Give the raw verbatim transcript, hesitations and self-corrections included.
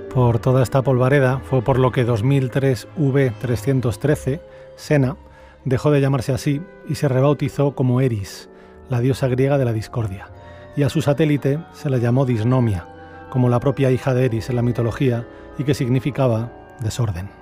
Por toda esta polvareda fue por lo que dos mil tres V trescientos trece, Sena, dejó de llamarse así y se rebautizó como Eris, la diosa griega de la discordia, y a su satélite se la llamó Disnomia, como la propia hija de Eris en la mitología y que significaba desorden.